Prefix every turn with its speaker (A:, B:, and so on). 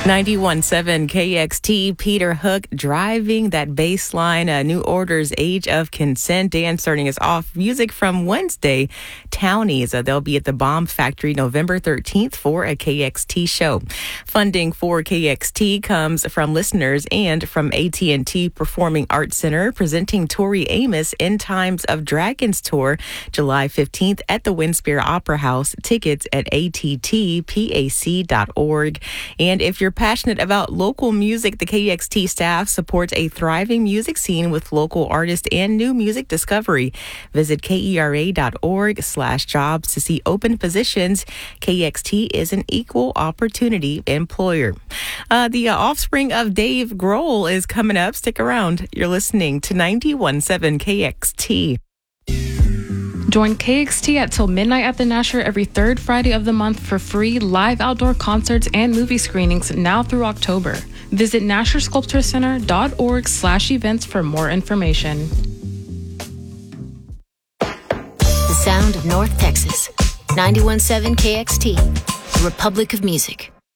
A: 91.7 KXT, Peter Hook driving that bass line, New Order's Age of Consent. Dan starting us off. Music from Wednesday, Townies. They'll be at the Bomb Factory November 13th for a KXT show. Funding for KXT comes from listeners and from AT&T Performing Arts Center, presenting Tori Amos in Times of Dragons Tour, July 15th at the Winspear Opera House. Tickets at attpac.org. And if you're passionate about local music, the KXT staff supports a thriving music scene with local artists and new music discovery. Visit kera.org/jobs to see open positions. KXT is an equal opportunity employer. The offspring of Dave Grohl is coming up. Stick around. You're listening to 91.7 KXT.
B: Join KXT at till midnight at the Nasher every third Friday of the month for free live outdoor concerts and movie screenings now through October. Visit NasherSculptureCenter.org/events for more information.
C: The sound of North Texas. 91.7 KXT, the Republic of Music.